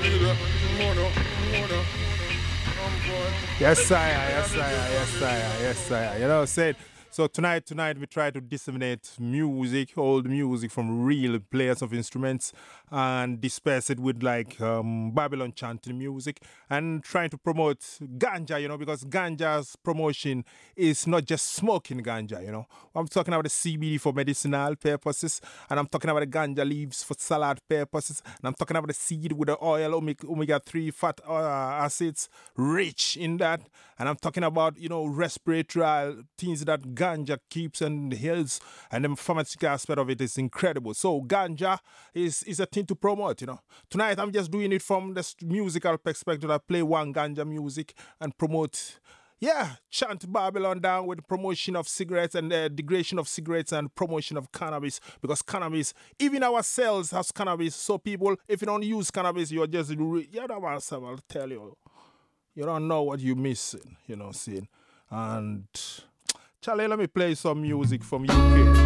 Yes, sire. Yes, sire. Yes, sire. Yes, sire. You know what I'm saying? So tonight we try to disseminate music, old music from real players of instruments, and disperse it with like Babylon chanting music, and trying to promote ganja. You know, because ganja's promotion is not just smoking ganja. You know, I'm talking about the CBD for medicinal purposes, and I'm talking about the ganja leaves for salad purposes, and I'm talking about the seed with the oil, omega 3 fat acids, rich in that, and I'm talking about respiratory things that ganja keeps and heals, and the pharmaceutical aspect of it is incredible. So ganja is a thing to promote. Tonight I'm just doing it from the musical perspective. I play one ganja music and promote. Yeah, chant Babylon down with the promotion of cigarettes and the degradation of cigarettes and promotion of cannabis, because cannabis, even ourselves has cannabis. So people, if you don't use cannabis, you're just, I'll tell you, you don't know what you're missing, see. And Charlie, let me play some music from UK.